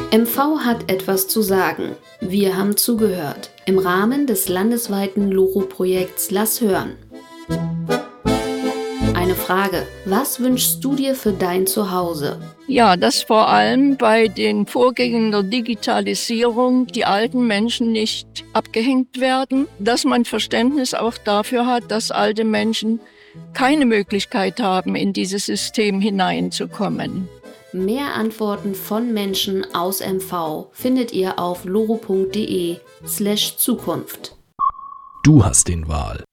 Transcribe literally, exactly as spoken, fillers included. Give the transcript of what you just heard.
M V hat etwas zu sagen. Wir haben zugehört. Im Rahmen des landesweiten Loro-Projekts Lass hören. Eine Frage. Was wünschst du dir für dein Zuhause? Ja, dass vor allem bei den Vorgängen der Digitalisierung die alten Menschen nicht abgehängt werden, dass man Verständnis auch dafür hat, dass alte Menschen keine Möglichkeit haben, in dieses System hineinzukommen. Mehr Antworten von Menschen aus M V findet ihr auf loro punkt de slash Zukunft. Du hast den Wahl.